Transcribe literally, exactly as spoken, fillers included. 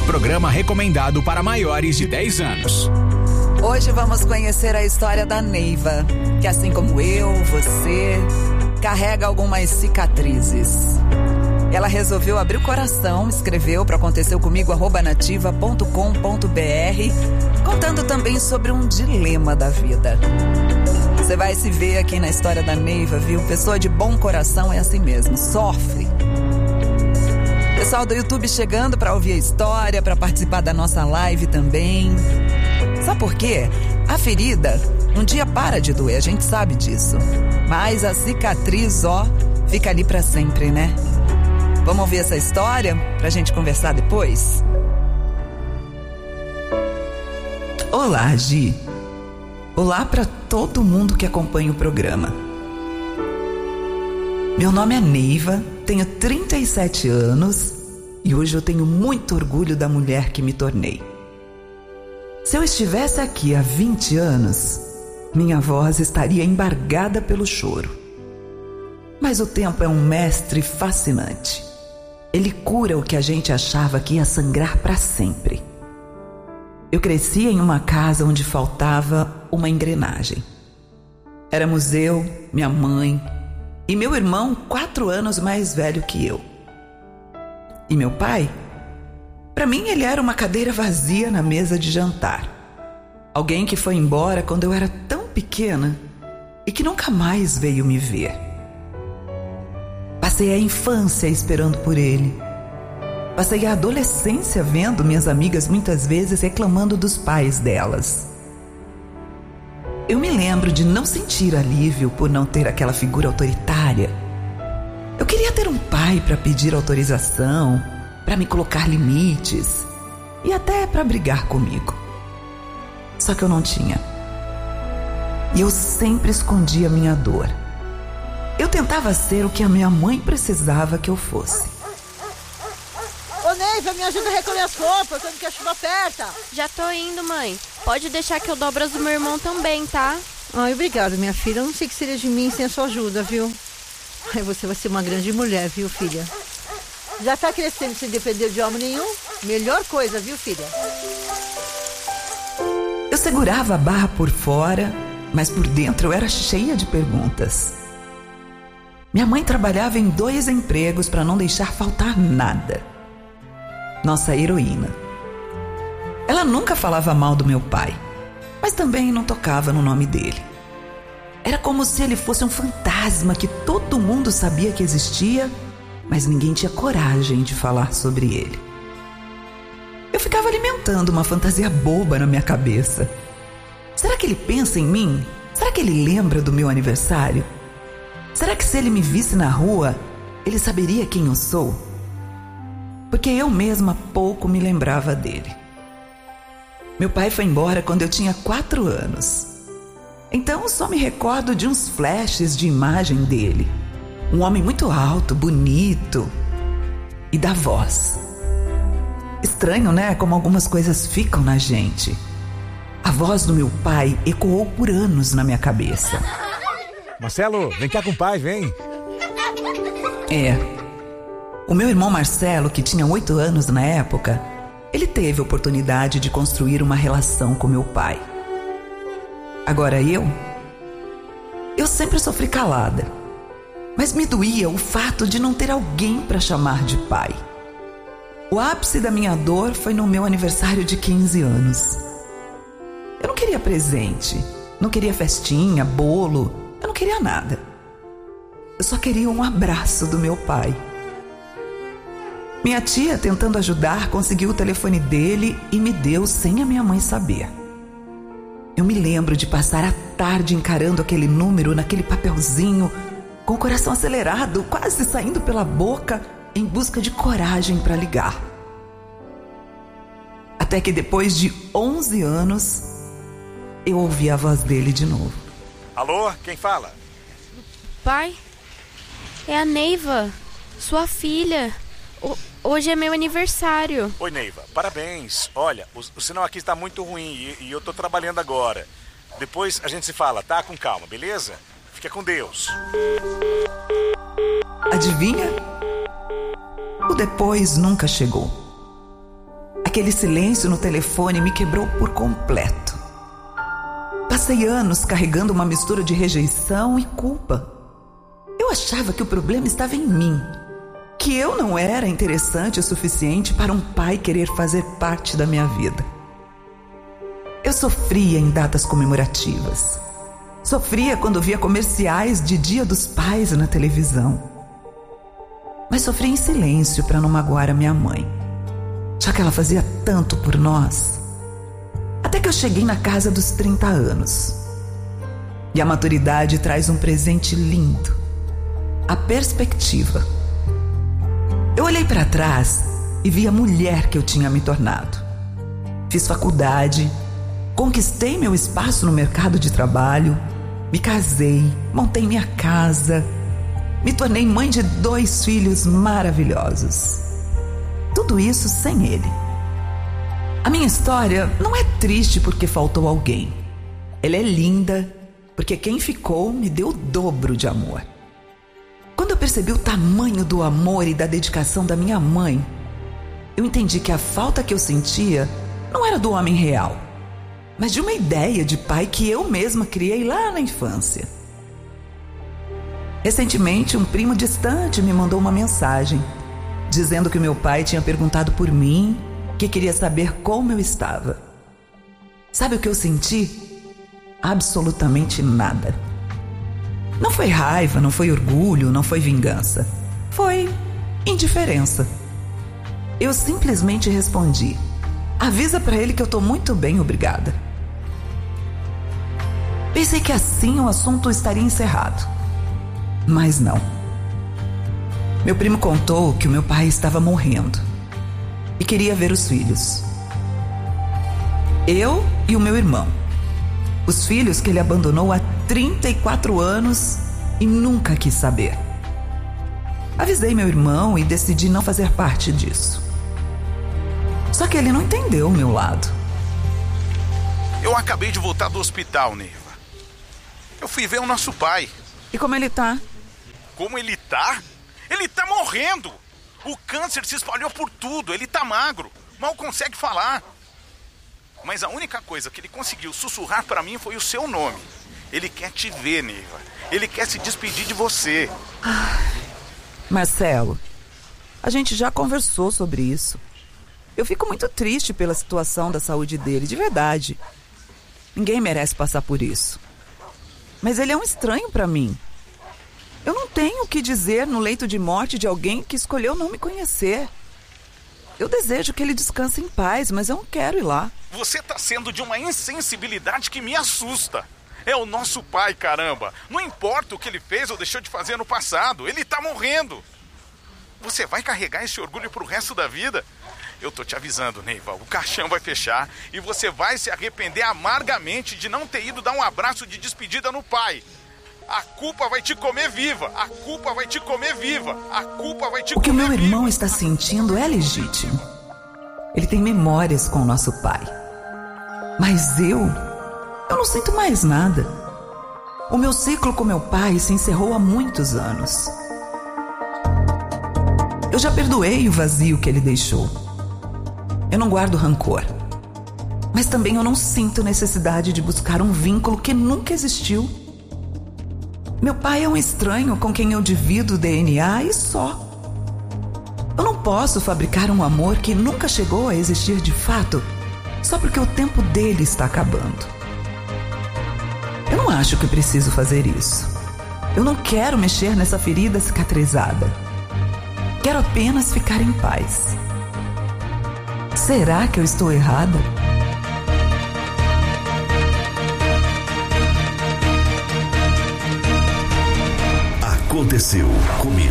Programa recomendado para maiores de dez anos. Hoje vamos conhecer a história da Neiva, que assim como eu, você, carrega algumas cicatrizes. Ela resolveu abrir o coração, escreveu para Aconteceu Comigo, arroba nativa ponto com ponto br, contando também sobre um dilema da vida. Você vai se ver aqui na história da Neiva, viu? Pessoa de bom coração é assim mesmo, sofre. Pessoal do YouTube chegando para ouvir a história, para participar da nossa live também. Sabe por quê? A ferida um dia para de doer, a gente sabe disso. Mas a cicatriz, ó, fica ali para sempre, né? Vamos ouvir essa história pra gente conversar depois? Olá, Gi. Olá para todo mundo que acompanha o programa. Meu nome é Neiva, tenho trinta e sete anos e hoje eu tenho muito orgulho da mulher que me tornei. Se eu estivesse aqui há vinte anos, minha voz estaria embargada pelo choro. Mas o tempo é um mestre fascinante. Ele cura o que a gente achava que ia sangrar para sempre. Eu cresci em uma casa onde faltava uma engrenagem. Éramos eu, minha mãe e meu irmão, quatro anos mais velho que eu. E meu pai? Para mim, ele era uma cadeira vazia na mesa de jantar. Alguém que foi embora quando eu era tão pequena e que nunca mais veio me ver. Passei a infância esperando por ele. Passei a adolescência vendo minhas amigas muitas vezes reclamando dos pais delas. Eu me lembro de não sentir alívio por não ter aquela figura autoritária. Eu queria ter um pai para pedir autorização, para me colocar limites e até para brigar comigo. Só que eu não tinha. E eu sempre escondia minha dor. Eu tentava ser o que a minha mãe precisava que eu fosse. Ô Neiva, me ajuda a recolher as roupas quando que a chuva aperta. Já tô indo, mãe. Pode deixar que eu dobro as do meu irmão também, tá? Ai, obrigado, minha filha. Eu não sei o que seria de mim sem a sua ajuda, viu? Ai, você vai ser uma grande mulher, viu, filha? Já tá crescendo sem depender de homem nenhum? Melhor coisa, viu, filha? Eu segurava a barra por fora, mas por dentro eu era cheia de perguntas. Minha mãe trabalhava em dois empregos para não deixar faltar nada. Nossa heroína. Ela nunca falava mal do meu pai, mas também não tocava no nome dele. Era como se ele fosse um fantasma que todo mundo sabia que existia, mas ninguém tinha coragem de falar sobre ele. Eu ficava alimentando uma fantasia boba na minha cabeça. Será que ele pensa em mim? Será que ele lembra do meu aniversário? Será que se ele me visse na rua, ele saberia quem eu sou? Porque eu mesma pouco me lembrava dele. Meu pai foi embora quando eu tinha quatro anos. Então só me recordo de uns flashes de imagem dele. Um homem muito alto, bonito e da voz. Estranho, né? Como algumas coisas ficam na gente. A voz do meu pai ecoou por anos na minha cabeça. Marcelo, vem cá com o pai, vem. É. O meu irmão Marcelo, que tinha oito anos na época, ele teve a oportunidade de construir uma relação com meu pai. Agora eu? Eu sempre sofri calada. Mas me doía o fato de não ter alguém para chamar de pai. O ápice da minha dor foi no meu aniversário de quinze anos. Eu não queria presente, não queria festinha, bolo, eu não queria nada. Eu só queria um abraço do meu pai. Minha tia, tentando ajudar, conseguiu o telefone dele e me deu sem a minha mãe saber. Eu me lembro de passar a tarde encarando aquele número naquele papelzinho, com o coração acelerado, quase saindo pela boca, em busca de coragem para ligar. Até que depois de onze anos, eu ouvi a voz dele de novo. Alô, quem fala? Pai, é a Neiva, sua filha. O, hoje é meu aniversário. Oi, Neiva, parabéns. Olha, o, o sinal aqui está muito ruim e, e eu tô trabalhando agora. Depois a gente se fala, tá? Com calma, beleza? Fica com Deus. Adivinha? O depois nunca chegou. Aquele silêncio no telefone me quebrou por completo. Passei anos carregando uma mistura de rejeição e culpa. Eu achava que o problema estava em mim, que eu não era interessante o suficiente para um pai querer fazer parte da minha vida. Eu sofria em datas comemorativas. Sofria quando via comerciais de Dia dos Pais na televisão. Mas sofria em silêncio para não magoar a minha mãe, já que ela fazia tanto por nós. Até que eu cheguei na casa dos trinta anos. E a maturidade traz um presente lindo: a perspectiva. Eu olhei para trás e vi a mulher que eu tinha me tornado. Fiz faculdade, conquistei meu espaço no mercado de trabalho, me casei, montei minha casa, me tornei mãe de dois filhos maravilhosos. Tudo isso sem ele. A minha história não é triste porque faltou alguém. Ela é linda porque quem ficou me deu o dobro de amor. Quando eu percebi o tamanho do amor e da dedicação da minha mãe, eu entendi que a falta que eu sentia não era do homem real, mas de uma ideia de pai que eu mesma criei lá na infância. Recentemente, um primo distante me mandou uma mensagem dizendo que meu pai tinha perguntado por mim, que queria saber como eu estava. Sabe o que eu senti? Absolutamente nada. Não foi raiva, não foi orgulho, não foi vingança. Foi indiferença. Eu simplesmente respondi: avisa pra ele que eu tô muito bem, obrigada. Pensei que assim o assunto estaria encerrado. Mas não. Meu primo contou que o meu pai estava morrendo e queria ver os filhos. Eu e o meu irmão. Os filhos que ele abandonou há trinta e quatro anos e nunca quis saber. Avisei meu irmão e decidi não fazer parte disso. Só que ele não entendeu o meu lado. Eu acabei de voltar do hospital, Neiva. Eu fui ver o nosso pai. E como ele tá? Como ele tá? Ele tá morrendo! O câncer se espalhou por tudo, ele tá magro, mal consegue falar. Mas a única coisa que ele conseguiu sussurrar pra mim foi o seu nome. Ele quer te ver, Neiva. Ele quer se despedir de você. Ah, Marcelo, a gente já conversou sobre isso. Eu fico muito triste pela situação da saúde dele, de verdade. Ninguém merece passar por isso. Mas ele é um estranho pra mim. Eu não tenho o que dizer no leito de morte de alguém que escolheu não me conhecer. Eu desejo que ele descanse em paz, mas eu não quero ir lá. Você tá sendo de uma insensibilidade que me assusta. É o nosso pai, caramba. Não importa o que ele fez ou deixou de fazer no passado. Ele tá morrendo. Você vai carregar esse orgulho pro resto da vida? Eu tô te avisando, Neiva. O caixão vai fechar e você vai se arrepender amargamente de não ter ido dar um abraço de despedida no pai. A culpa vai te comer viva. A culpa vai te comer viva. A culpa vai te comer viva. O que o meu irmão está sentindo é legítimo. Ele tem memórias com o nosso pai. Mas eu... eu não sinto mais nada. O meu ciclo com meu pai se encerrou há muitos anos. Eu já perdoei o vazio que ele deixou. Eu não guardo rancor. Mas também eu não sinto necessidade de buscar um vínculo que nunca existiu. Meu pai é um estranho com quem eu divido o D N A e só. Eu não posso fabricar um amor que nunca chegou a existir de fato, só porque o tempo dele está acabando. Eu não acho que preciso fazer isso. Eu não quero mexer nessa ferida cicatrizada. Quero apenas ficar em paz. Será que eu estou errada? Aconteceu comigo.